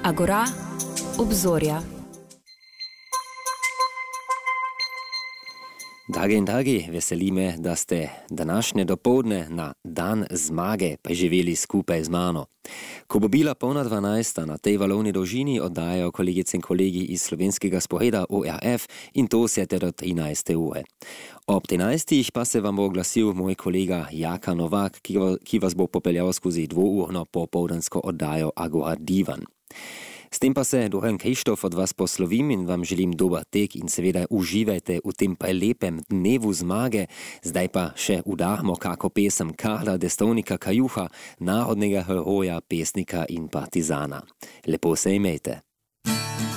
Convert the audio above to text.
Agora, obzorja. Drage in dragi, veseli me, da ste današnje dopoldne na dan zmage preživeli skupaj z mano. Ko bo bila polna 12, na tej valovni dolžini oddajajo kolegice in kolegi iz slovenskega sporeda ORF in to vse do 13. ure. Ob 13. pa se vam bo oglasil moj kolega Jaka Novak, ki vas bo popeljal skozi dvourno popoldansko oddajo Agora Divan. S tem pa se Duhan Krištof od vas poslovim in vam želim dober tek in seveda uživajte v tem prelepem dnevu zmage. Zdaj pa še udahmo kako pesem Karla Destovnika Kajuha, narodnega heroja, pesnika in partizana. Lepo se imejte.